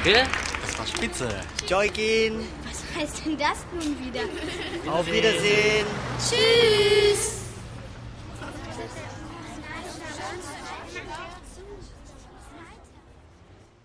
Danke, das war spitze. Joikin. Was heißt denn das nun wieder? Auf Wiedersehen. Tschüss.